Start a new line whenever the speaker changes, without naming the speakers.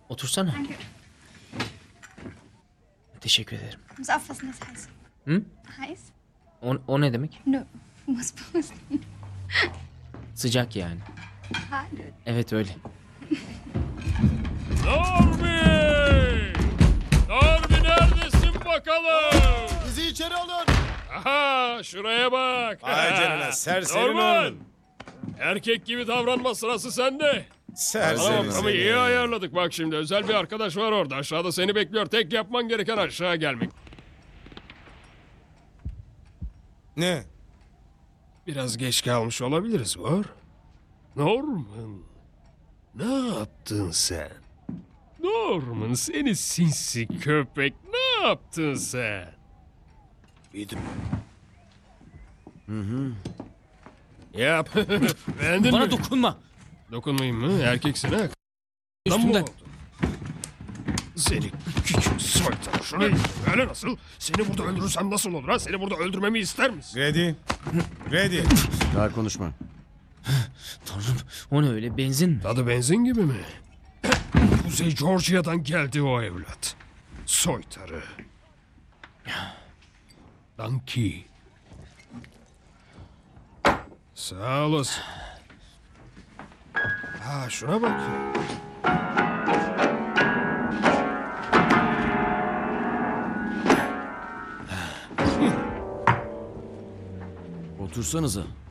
Otursana.
Danke.
Teşekkür ederim.
Muss aufpassen, das ist heiß.
Hı?
Heiß?
O ne demek?
Nö, muss pusten.
Sıcak yani.
Ha, nö.
Evet öyle.
Norbi! Norbi neredesin bakalım?
Bizi içeri alın.
Aha şuraya bak.
Ay canına serseri
Norman.
Norman.
Erkek gibi davranma sırası sende.
Serseri
Tamam ama
seni.
iyi ayarladık bak şimdi. Özel bir arkadaş var orada. Aşağıda seni bekliyor. Tek yapman gereken aşağı gelmek.
Ne?
Biraz geç kalmış olabiliriz var. Norman. Ne yaptın sen? Norman seni sinsi köpek. Ne yaptın sen? Yap. Beğendin
Bana
mi?
dokunma.
Dokunmayayım mı? Erkeksin ha. Lan mı
Üstümden.
oldu? Seni küçük soytar. Şurayı öyle nasıl? Seni burada öldürürsem nasıl olur ha? Seni burada öldürmemi ister misin?
Ready. Ready.
Daha konuşma.
Tanrım o ne öyle benzin mi?
Tadı benzin gibi mi? Kuzey Georgia'dan geldi o evlat. Soytarı. Danki. Sağ olasın. Ha şuna bak.
Otursanıza.